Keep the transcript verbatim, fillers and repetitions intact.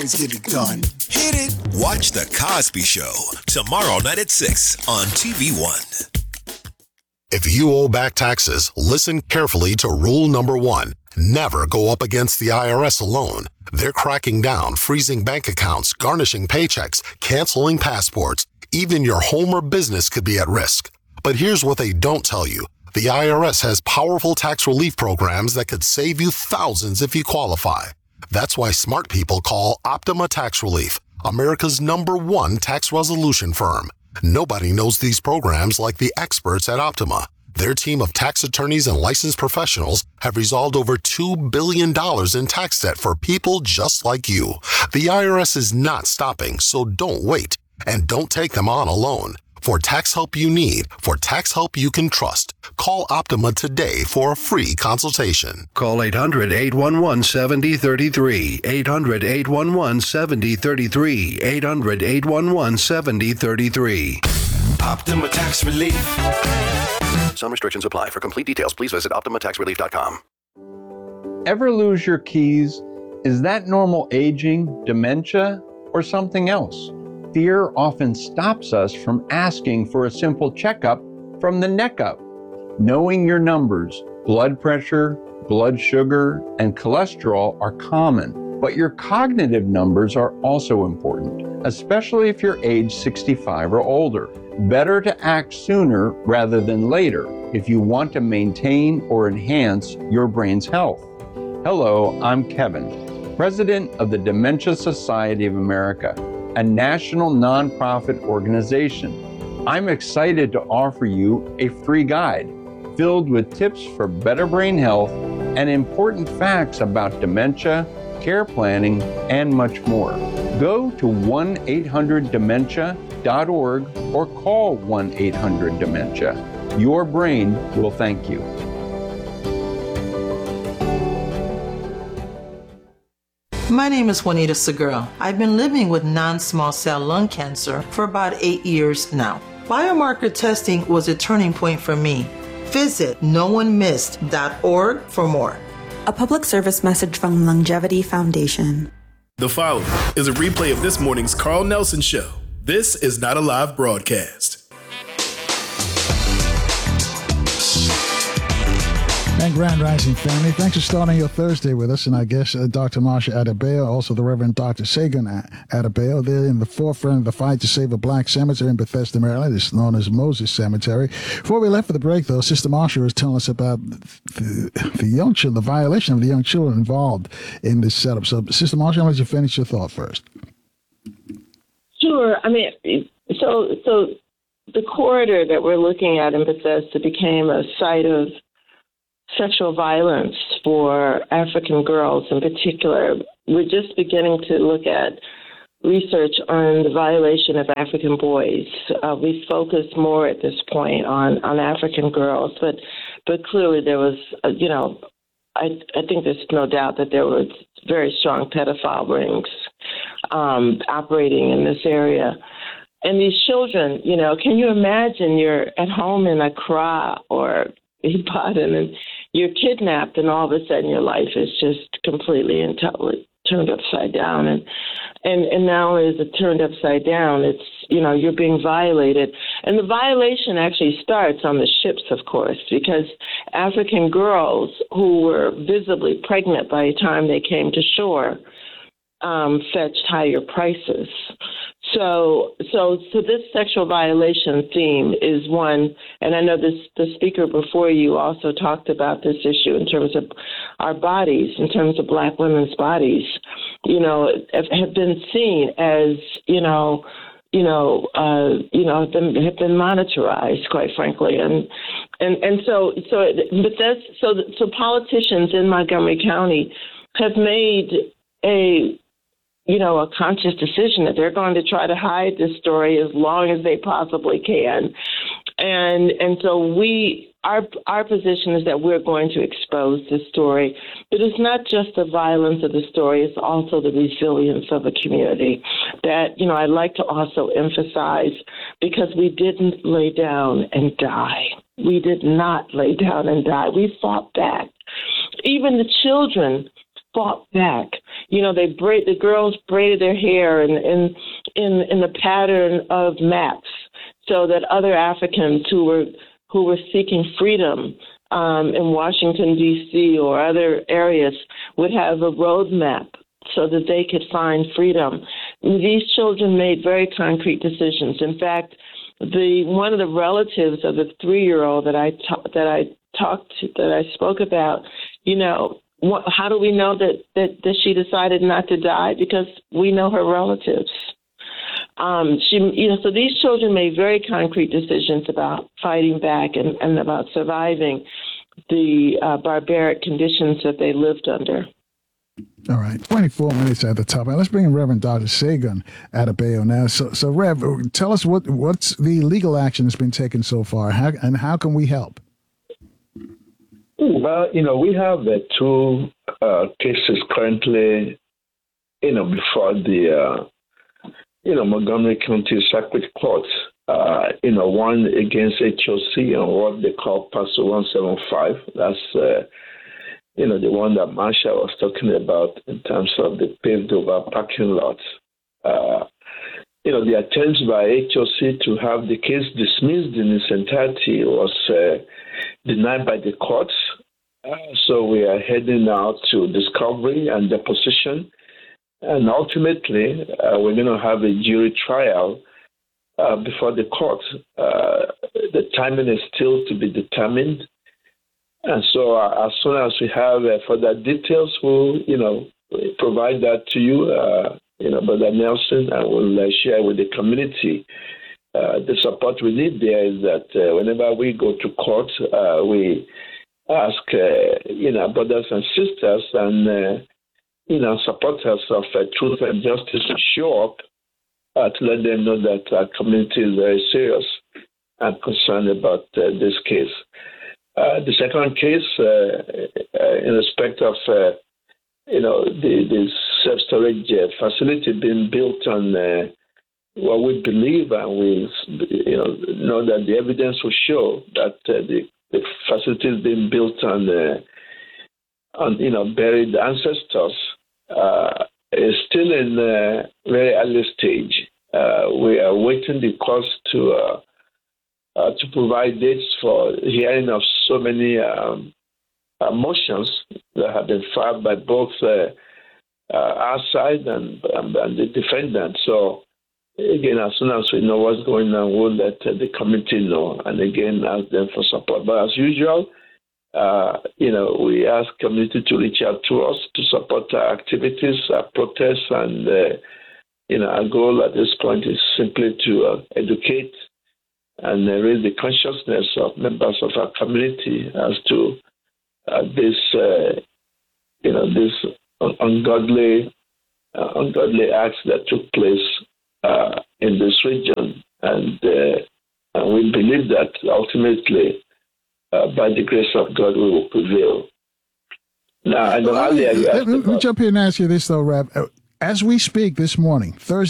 guys get it done. Hit it. Watch The Cosby Show tomorrow night at six on T V One. If you owe back taxes, listen carefully to rule number one. Never go up against the I R S alone. They're cracking down, freezing bank accounts, garnishing paychecks, canceling passports. Even your home or business could be at risk. But here's what they don't tell you. The I R S has powerful tax relief programs that could save you thousands if you qualify. That's why smart people call Optima Tax Relief, America's number one tax resolution firm. Nobody knows these programs like the experts at Optima. Their team of tax attorneys and licensed professionals have resolved over two billion dollars in tax debt for people just like you. The I R S is not stopping, so don't wait. And don't take them on alone. For tax help you need, for tax help you can trust, call Optima today for a free consultation. Call eight hundred, eight one one, seven zero three three, eight hundred, eight one one, seven zero three three, eight hundred, eight one one, seven zero three three. Optima Tax Relief. Some restrictions apply. For complete details, please visit optima tax relief dot com. Ever lose your keys? Is that normal aging, dementia, or something else? Fear often stops us from asking for a simple checkup from the neck up. Knowing your numbers, blood pressure, blood sugar, and cholesterol are common, but your cognitive numbers are also important, especially if you're age sixty-five or older. Better to act sooner rather than later if you want to maintain or enhance your brain's health. Hello, I'm Kevin, president of the Dementia Society of America, a national nonprofit organization. I'm excited to offer you a free guide filled with tips for better brain health and important facts about dementia, care planning, and much more. Go to one eight hundred dementia dot org or call one eight hundred dementia. Your brain will thank you. My name is Juanita Segura. I've been living with non-small cell lung cancer for about eight years now. Biomarker testing was a turning point for me. Visit no one missed dot org for more. A public service message from Longevity Foundation. The following is a replay of this morning's Carl Nelson Show. This is not a live broadcast. And Grand Rising family, thanks for starting your Thursday with us. And I guess uh, Doctor Marsha Adebayo, also the Reverend Doctor Sagan Adebayo, they're in the forefront of the fight to save a black cemetery in Bethesda, Maryland. It's known as Moses Cemetery. Before we left for the break, though, Sister Marsha was telling us about the, the young children, the violation of the young children involved in this setup. So, Sister Marsha, I'll let you finish your thought first. Sure. I mean, so so the corridor that we're looking at in Bethesda became a site of sexual violence for African girls in particular. We're just beginning to look at research on the violation of African boys. Uh, we focus more at this point on, on African girls, but but clearly there was, uh, you know, I, I think there's no doubt that there was very strong pedophile rings um, operating in this area. And these children, you know, can you imagine you're at home in Accra or Ibadan and you're kidnapped and all of a sudden your life is just completely and totally turned upside down. And, and, and not only is it turned upside down, it's, you know, you're being violated. And the violation actually starts on the ships, of course, because African girls who were visibly pregnant by the time they came to shore um, fetched higher prices. So, so, so this sexual violation theme is one, and I know this, the speaker before you also talked about this issue in terms of our bodies, in terms of Black women's bodies, you know, have, have been seen as, you know, you know, uh, you know, have been, have been monitorized, quite frankly, and and and so, so, but that's so, so politicians in Montgomery County have made a you know, a conscious decision that they're going to try to hide this story as long as they possibly can. And and so we, our our position is that we're going to expose this story. But it's not just the violence of the story, it's also the resilience of a community that, you know, I'd like to also emphasize, because we didn't lay down and die. We did not lay down and die. We fought back. Even the children fought back. You know, they braid the girls braided their hair in in in, in the pattern of maps, so that other Africans who were who were seeking freedom um, in Washington D C or other areas would have a roadmap so that they could find freedom. These children made very concrete decisions. In fact, the one of the relatives of the three-year-old that I ta- that I talked to, that I spoke about, you know, what, how do we know that, that that she decided not to die? Because we know her relatives. Um, she, you know, so these children made very concrete decisions about fighting back and, and about surviving the uh, barbaric conditions that they lived under. All right, twenty-four minutes at the top. Now let's bring in Reverend Doctor Segun Adebayo now. So, so Rev, tell us what what's the legal action that's been taken so far, how, and how can we help? Well, you know, we have uh, two uh, cases currently, you know, before the, uh, you know, Montgomery County Circuit Court. Uh, you know, one against H O C on what they call Passo one seventy-five. That's uh, you know, the one that Marsha was talking about in terms of the paved over parking lots. Uh, you know, the attempt by H O C to have the case dismissed in its entirety was uh, denied by the courts. Uh, so we are heading out to discovery and deposition. And ultimately, uh, we're going to have a jury trial uh, before the court. Uh, the timing is still to be determined. And so uh, as soon as we have uh, further details, we'll, you know, provide that to you, uh, you know, Brother Nelson, and we'll uh, share with the community. Uh, the support we need there is that uh, whenever we go to court, uh, we ask, uh, you know, brothers and sisters and, uh, you know, supporters of uh, truth and justice to show up uh, to let them know that our community is very serious and concerned about uh, this case. Uh, the second case, uh, uh, in respect of, uh, you know, the, the self-storage uh, facility being built on uh, what we believe, and we, you know, know that the evidence will show that uh, the, the facility is being built on, uh, on, you know, buried ancestors, uh, is still in a very early stage. Uh, we are waiting the courts to. Uh, Uh, to provide dates for hearing of so many um, uh, motions that have been filed by both uh, uh, our side and, and, and the defendant. So, again, as soon as we know what's going on, we'll let uh, the committee know, and again, ask them for support. But as usual, uh, you know, we ask community to reach out to us to support our activities, our protests, and, uh, you know, our goal at this point is simply to uh, educate and uh, raise the consciousness of members of our community as to uh, this, uh, you know, this ungodly, uh, ungodly acts that took place uh, in this region, and uh, and we believe that ultimately, uh, by the grace of God, we will prevail. Now, I know earlier you asked Let me jump in and ask you this though, Rev. As we speak this morning, Thursday.